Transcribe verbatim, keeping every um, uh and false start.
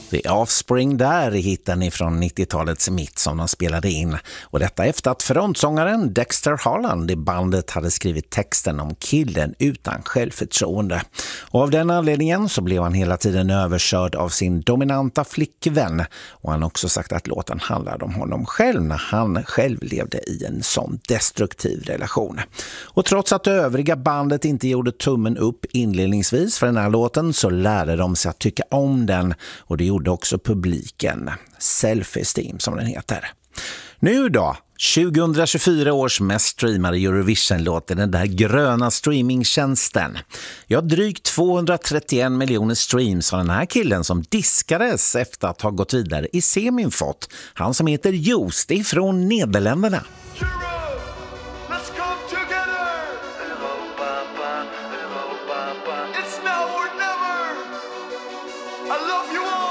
The Offspring där i hitten ifrån nittiotalets mitt som de spelade in. Och detta efter att frontsångaren Dexter Holland i bandet hade skrivit texten om killen utan självförtroende. Och av den anledningen så blev han hela tiden överkörd av sin dominanta flickvän. Och han har också sagt att låten handlade om honom själv när han själv levde i en sån destruktiv relation. Och trots att övriga bandet inte gjorde tummen upp inledningsvis för den här låten så lärde de sig att tycka om den, och det gjorde också publiken. Self-esteem som den heter. Nu då, tjugohundratjugofyra års mest streamade Eurovision-låten, den där gröna streamingtjänsten. Ja, drygt tvåhundratrettioen miljoner streams har den här killen som diskades efter att ha gått vidare i semin fått. Han som heter Joost ifrån Nederländerna. I love you all.